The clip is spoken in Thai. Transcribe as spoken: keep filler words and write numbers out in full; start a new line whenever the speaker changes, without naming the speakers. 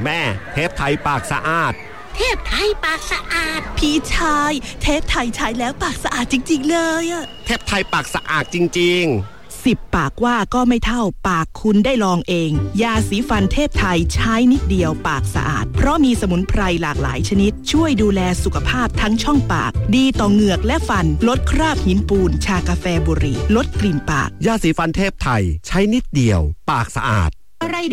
แม่เทปไทยปากสะอาด
เทปไทยปากสะอาด
พี่ชายเทปไทยใช้แล้วปากสะอาดจริงๆเลยอะ
เทปไทยปากสะอาดจริงๆ
สิบปากว่าก็ไม่เท่าปากคุณได้ลองเองยาสีฟันเทพไทยใช้นิดเดียวปากสะอาดเพราะมีสมุนไพรหลากหลายชนิดช่วยดูแลสุขภาพทั้งช่องปากดีต่อเหงือกและฟันลดคราบหินปูนชากาแฟบุหรี่ลดกลิ่นปาก
ยาสีฟันเทพไทยใช้นิดเดียวปากสะอาด
อะไร